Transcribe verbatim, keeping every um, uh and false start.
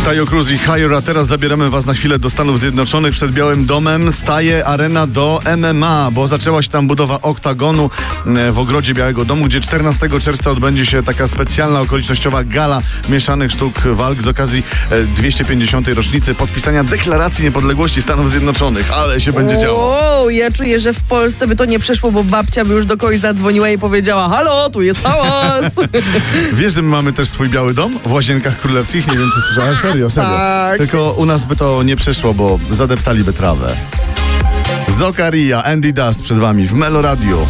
Taio Cruz i Higher, a teraz zabieramy was na chwilę do Stanów Zjednoczonych. Przed Białym Domem staje arena do M M A, bo zaczęła się tam budowa oktagonu w ogrodzie Białego Domu, gdzie czternastego czerwca odbędzie się taka specjalna okolicznościowa gala mieszanych sztuk walk z okazji dwieście pięćdziesiątej rocznicy podpisania Deklaracji Niepodległości Stanów Zjednoczonych. Ale się będzie działo. Wow, ja czuję, że w Polsce by to nie przeszło, bo babcia by już do kogoś zadzwoniła i powiedziała: halo, tu jest hałas. Wiesz, że my mamy też swój Biały Dom w Łazienkach Królewskich? Nie wiem, czy słyszałem. Serio, serio. Tak. Tylko u nas by to nie przeszło, bo zadeptaliby trawę. Zokaria, Andy Dust przed wami w Melo Radio.